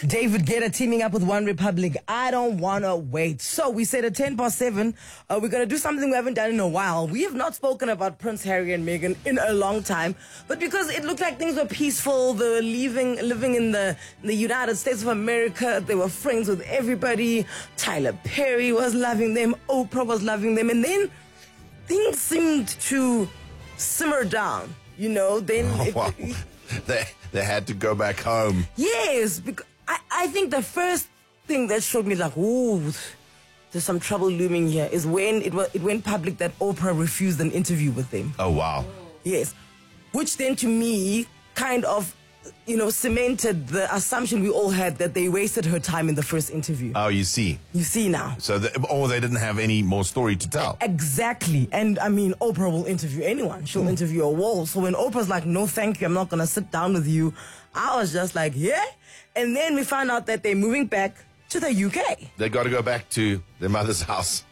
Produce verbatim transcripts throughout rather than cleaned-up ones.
David Guetta teaming up with One Republic. I don't want to wait. So we said at ten past seven, uh, we're going to do something we haven't done in a while. We have not spoken about Prince Harry and Meghan in a long time. But because it looked like things were peaceful, they were leaving, living in the, in the United States of America. They were friends with everybody. Tyler Perry was loving them. Oprah was loving them. And then things seemed to simmer down. You know, then... Oh, it, wow. they, they had to go back home. Yes, because I, I think the first thing that showed me like, ooh, there's some trouble looming here is when it, was, it went public that Oprah refused an interview with them. Oh, wow. Yes. Which then to me kind of, you know, cemented the assumption we all had that they wasted her time in the first interview. Oh, you see. You see now. So, the, or they didn't have any more story to tell. Exactly. And I mean, Oprah will interview anyone. She'll mm. interview a wall. So when Oprah's like, no, thank you, I'm not going to sit down with you, I was just like, yeah. And then we found out that they're moving back to the U K. They got to go back to their mother's house.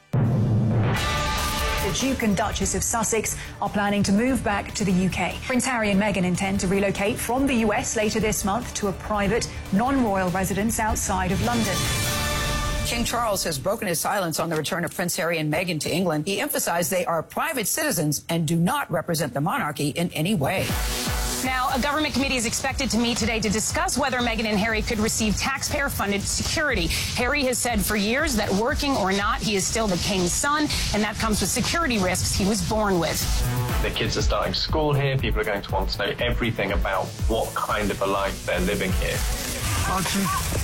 The Duke and Duchess of Sussex are planning to move back to the U K. Prince Harry and Meghan intend to relocate from the U S later this month to a private, non-royal residence outside of London. King Charles has broken his silence on the return of Prince Harry and Meghan to England. He emphasized they are private citizens and do not represent the monarchy in any way. Now, a government committee is expected to meet today to discuss whether Meghan and Harry could receive taxpayer-funded security. Harry has said for years that working or not, he is still the king's son, and that comes with security risks he was born with. The kids are starting school here. People are going to want to know everything about what kind of a life they're living here. Okay.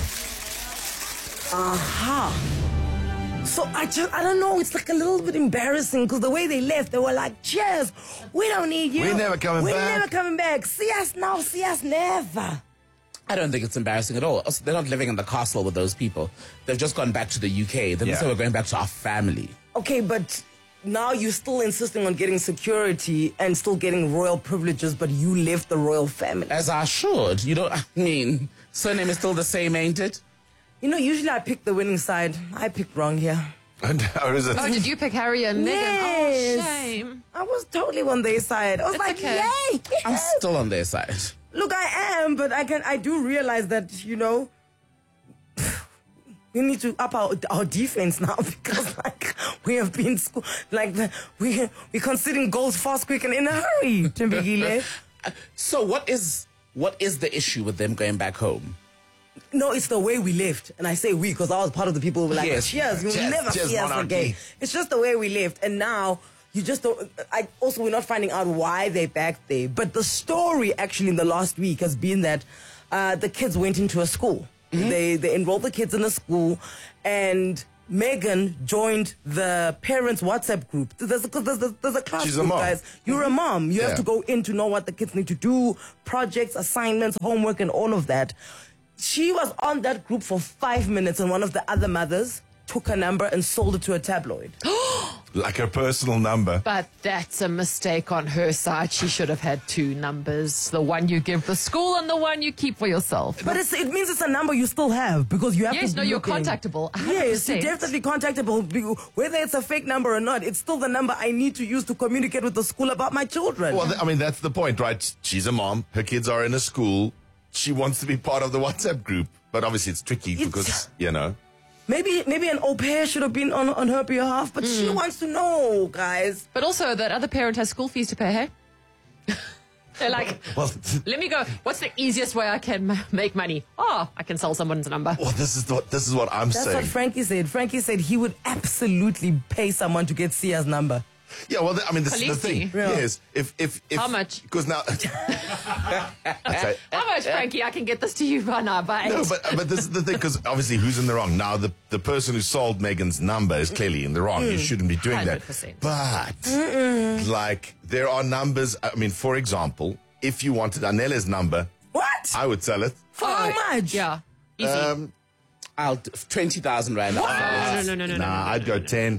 Uh-huh. So I just, I don't know, it's like a little bit embarrassing because the way they left, they were like, cheers, we don't need you. We're never coming We're back. We're never coming back. See us now, see us never. I don't think it's embarrassing at all. Also, they're not living in the castle with those people. They've just gone back to the U K. They Yeah. say we're going back to our family. Okay, but now you're still insisting on getting security and still getting royal privileges, but you left the royal family. As I should. You know, I mean, surname is still the same, ain't it? You know, usually I pick the winning side. I picked wrong here. Or is it? Oh, did you pick Harry and Meghan? Yes. Oh, shame. I was totally on their side. I was It's like, okay. yay! I'm yes. still on their side. Look, I am, but I can. I do realize that, you know, we need to up our our defense now because, like, we have been school, like the, we we conceding goals fast, quick, and in a hurry. Tembekile. So what is what is the issue with them going back home? No, it's the way we lived. And I say we because I was part of the people who were like, Yes. cheers, you'll Cheers, never cheers, see us monarchy. again. It's just the way we lived. And now, you just don't... I, also, we're not finding out why they're back there. But the story, actually, in the last week has been that uh, the kids went into a school. Mm-hmm. They, they enrolled the kids in a school. And Meghan joined the parents' WhatsApp group. There's a, there's a, there's a class She's a group, mom. guys. You're a mom. You Yeah. have to go in to know what the kids need to do, projects, assignments, homework, and all of that. She was on that group for five minutes and one of the other mothers took her number and sold it to a tabloid. Like her personal number. But that's a mistake on her side. She should have had two numbers. The one you give the school and the one you keep for yourself. But it's, it means it's a number you still have because you have Yes, to no, be you're looking. contactable. one hundred Yes, percent. you're definitely contactable. Whether it's a fake number or not, it's still the number I need to use to communicate with the school about my children. Well, th- I mean, that's the point, right? She's a mom. Her kids are in a school. She wants to be part of the WhatsApp group. But obviously it's tricky It's- because, you know. Maybe maybe an au pair should have been on, on her behalf, but she wants to know, guys. But also, that other parent has school fees to pay, hey? They're like, Well, let me go. What's the easiest way I can ma- make money? Oh, I can sell someone's number. well this is what this is what I'm That's saying. what Frankie said. Frankie said he would absolutely pay someone to get Sia's number. Yeah, well, th- I mean, this is the thing. Khaleesi. Yeah. Yes, if if if How much? Because now, okay. How much, Frankie? I can get this to you by now, by No, eight. but but this is the thing, because obviously who's in the wrong? Now the the person who sold Meghan's number is clearly in the wrong. You shouldn't be doing one hundred percent. that. But like there are numbers. I mean, for example, if you wanted Anele's number, What? I would sell it. For how much? Yeah. Easy. Um, I'll d- twenty thousand rand. no, no, no, no, no, nah, no, I'd go ten.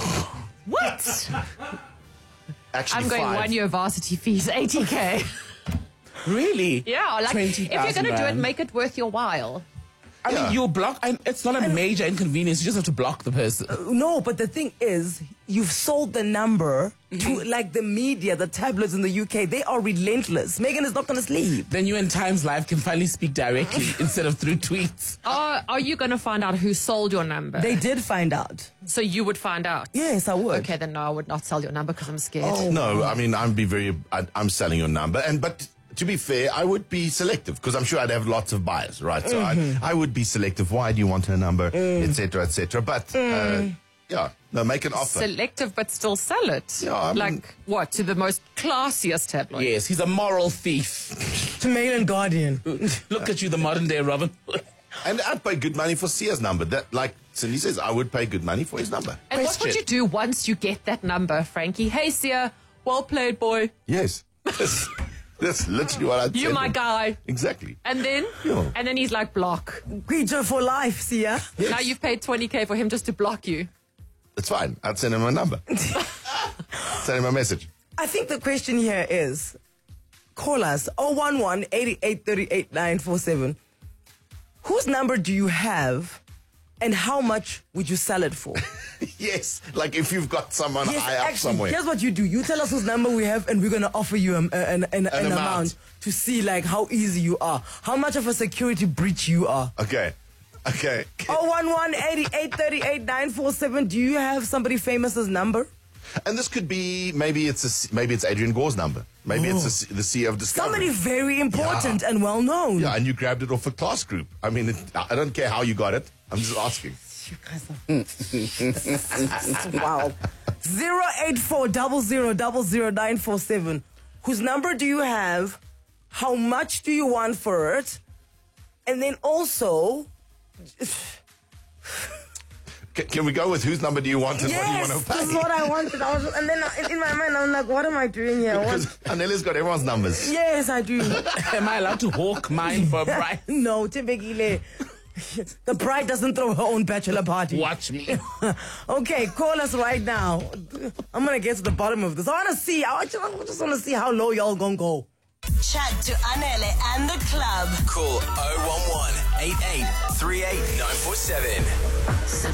What? Actually, I'm going five. one year varsity fees, eighty K. Really? Yeah, like if you're going to do it, rand. make it worth your while. I Yeah. mean, you'll block. I, it's not a major inconvenience. You just have to block the person. No, but the thing is, you've sold the number to like the media, the tabloids in the U K. They are relentless. Megan is not going to sleep. Then you and Times Live can finally speak directly instead of through tweets. Are, are you going to find out who sold your number? They did find out. So you would find out? Yes, I would. Okay, then no, I would not sell your number because I'm scared. Oh. No, I mean, I'm be very, I, I'm selling your number. And, but to be fair, I would be selective because I'm sure I'd have lots of buyers, right? So Mm-hmm. I, I would be selective. Why do you want her number, Mm. et cetera, et cetera. But, uh, yeah, no, make an offer. Selective, but still sell it. Yeah, I mean- like what? To the most classiest tabloid? Yes, he's a moral thief. To Mail and Guardian. Look at you, the modern day Robin. And I'd pay good money for Sia's number. That, like Cindy says, I would pay good money for his number. And what would you do once you get that number, Frankie? Hey, Sia, well played, boy. Yes. That's, that's literally what I'd You tell my him. guy. Exactly. And then? Yeah. And then he's like, block. Creature for life, Sia. Now you've paid twenty K for him just to block you. It's fine. I'd send him a number. Send him a message. I think the question here is, call us oh one one, eight eight three eight, nine four seven. Whose number do you have and how much would you sell it for? Yes. Like if you've got someone Yes, high up actually, somewhere. here's what you do. You tell us whose number we have and we're going to offer you um, an, an, an, an amount. amount to see like how easy you are, how much of a security breach you are. Okay. Okay. oh one one, eight eight three eight, nine four seven. Do you have somebody famous's number? And this could be, maybe it's a, maybe it's Adrian Gore's number. Maybe it's a, the C of Discovery. Somebody very important Yeah. and well known. Yeah, and you grabbed it off a class group. I mean, it, I don't care how you got it. I'm just asking. You guys are wow. zero eight four zero zero zero zero nine four seven. Whose number do you have? How much do you want for it? And then also, Can, can we go with whose number do you want and yes, what do you want to pay? this is what I wanted. I was, and then I- in my mind, I'm like, what am I doing here? What? Because Anela's got everyone's numbers. Yes, I do. Am I allowed to hawk mine for a price? No, Tibekile. The bride doesn't throw her own bachelor party. Watch me. Okay, call us right now. I'm gonna get to the bottom of this. I wanna see. I just, I just wanna see how low y'all gonna go. Chat to Anele and the club. Call oh one one, eight eight three eight, nine four seven.